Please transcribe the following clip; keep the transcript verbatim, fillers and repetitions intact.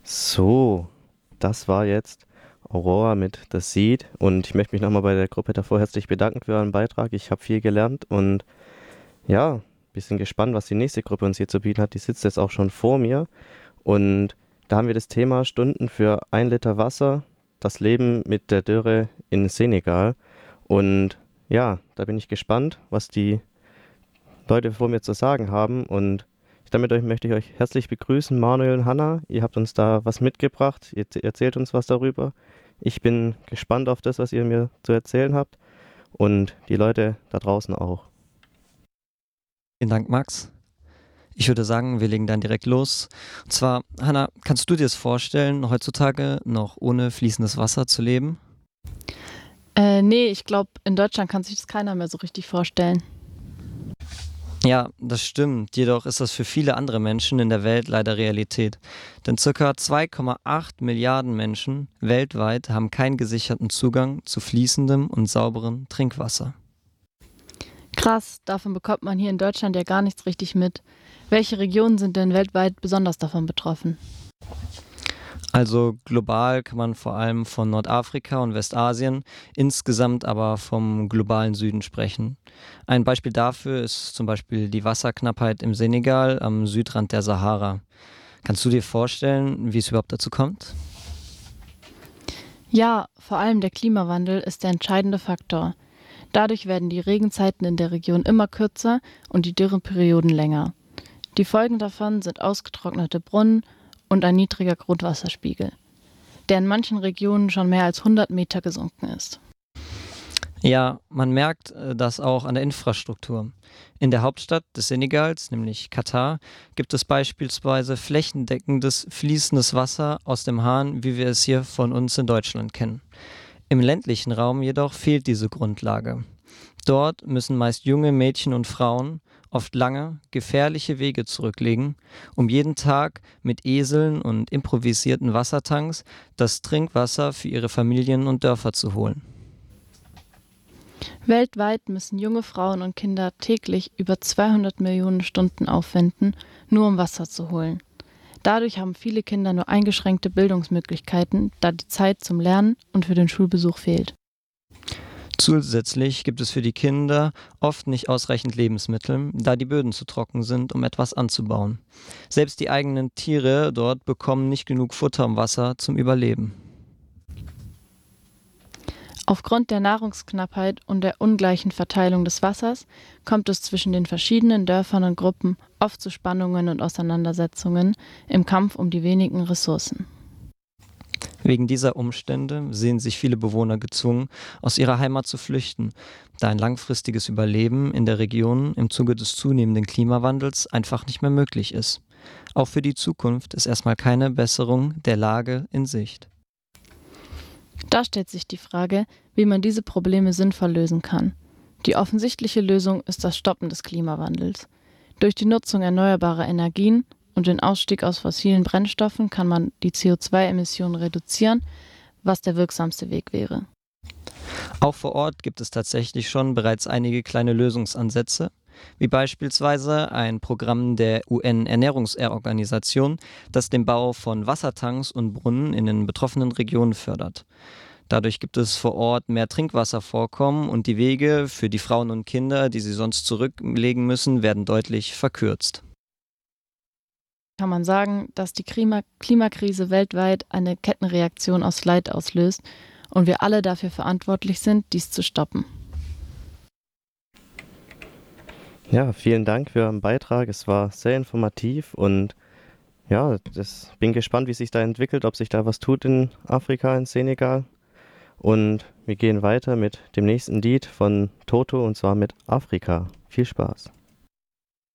So, das war jetzt Aurora mit The Seed und ich möchte mich nochmal bei der Gruppe davor herzlich bedanken für euren Beitrag. Ich habe viel gelernt und ja, bisschen gespannt, was die nächste Gruppe uns hier zu bieten hat. Die sitzt jetzt auch schon vor mir und da haben wir das Thema Stunden für ein Liter Wasser, das Leben mit der Dürre in Senegal. Und ja, da bin ich gespannt, was die Leute vor mir zu sagen haben. Und damit euch möchte ich euch herzlich begrüßen, Manuel und Hanna. Ihr habt uns da was mitgebracht. Ihr z- erzählt uns was darüber. Ich bin gespannt auf das, was ihr mir zu erzählen habt. Und die Leute da draußen auch. Vielen Dank, Max. Ich würde sagen, wir legen dann direkt los. Und zwar, Hanna, kannst du dir es vorstellen, heutzutage noch ohne fließendes Wasser zu leben? Äh, nee, ich glaube, in Deutschland kann sich das keiner mehr so richtig vorstellen. Ja, das stimmt. Jedoch ist das für viele andere Menschen in der Welt leider Realität. Denn ca. zwei Komma acht Milliarden Menschen weltweit haben keinen gesicherten Zugang zu fließendem und sauberem Trinkwasser. Krass, davon bekommt man hier in Deutschland ja gar nichts richtig mit. Welche Regionen sind denn weltweit besonders davon betroffen? Also global kann man vor allem von Nordafrika und Westasien, insgesamt aber vom globalen Süden sprechen. Ein Beispiel dafür ist zum Beispiel die Wasserknappheit im Senegal am Südrand der Sahara. Kannst du dir vorstellen, wie es überhaupt dazu kommt? Ja, vor allem der Klimawandel ist der entscheidende Faktor. Dadurch werden die Regenzeiten in der Region immer kürzer und die Dürreperioden länger. Die Folgen davon sind ausgetrocknete Brunnen und ein niedriger Grundwasserspiegel, der in manchen Regionen schon mehr als hundert Meter gesunken ist. Ja, man merkt äh, das auch an der Infrastruktur. In der Hauptstadt des Senegals, nämlich Katar, gibt es beispielsweise flächendeckendes fließendes Wasser aus dem Hahn, wie wir es hier von uns in Deutschland kennen. Im ländlichen Raum jedoch fehlt diese Grundlage. Dort müssen meist junge Mädchen und Frauen oft lange, gefährliche Wege zurücklegen, um jeden Tag mit Eseln und improvisierten Wassertanks das Trinkwasser für ihre Familien und Dörfer zu holen. Weltweit müssen junge Frauen und Kinder täglich über zweihundert Millionen Stunden aufwenden, nur um Wasser zu holen. Dadurch haben viele Kinder nur eingeschränkte Bildungsmöglichkeiten, da die Zeit zum Lernen und für den Schulbesuch fehlt. Zusätzlich gibt es für die Kinder oft nicht ausreichend Lebensmittel, da die Böden zu trocken sind, um etwas anzubauen. Selbst die eigenen Tiere dort bekommen nicht genug Futter und Wasser zum Überleben. Aufgrund der Nahrungsknappheit und der ungleichen Verteilung des Wassers kommt es zwischen den verschiedenen Dörfern und Gruppen oft zu Spannungen und Auseinandersetzungen im Kampf um die wenigen Ressourcen. Wegen dieser Umstände sehen sich viele Bewohner gezwungen, aus ihrer Heimat zu flüchten, da ein langfristiges Überleben in der Region im Zuge des zunehmenden Klimawandels einfach nicht mehr möglich ist. Auch für die Zukunft ist erstmal keine Besserung der Lage in Sicht. Da stellt sich die Frage, wie man diese Probleme sinnvoll lösen kann. Die offensichtliche Lösung ist das Stoppen des Klimawandels. Durch die Nutzung erneuerbarer Energien und den Ausstieg aus fossilen Brennstoffen kann man die C O zwei Emissionen reduzieren, was der wirksamste Weg wäre. Auch vor Ort gibt es tatsächlich schon bereits einige kleine Lösungsansätze, wie beispielsweise ein Programm der U N-Ernährungsorganisation, das den Bau von Wassertanks und Brunnen in den betroffenen Regionen fördert. Dadurch gibt es vor Ort mehr Trinkwasservorkommen und die Wege für die Frauen und Kinder, die sie sonst zurücklegen müssen, werden deutlich verkürzt. Kann man sagen, dass die Klima Klimakrise weltweit eine Kettenreaktion aus Leid auslöst und wir alle dafür verantwortlich sind, dies zu stoppen. Ja, vielen Dank für euren Beitrag. Es war sehr informativ und ja, das, bin gespannt, wie sich da entwickelt, ob sich da was tut in Afrika, in Senegal. Und wir gehen weiter mit dem nächsten Lied von Toto und zwar mit Afrika. Viel Spaß.